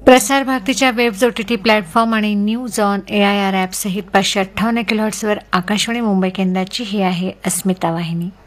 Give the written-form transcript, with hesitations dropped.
प्रसार भारतीच्या webs OTT platform आणि न्यूज ऑन AIR ॲप सहित 558 किलोहर्ट्झवर आकाशवाणी मुंबई केंद्राची ही आहे अस्मिता वाहिनी.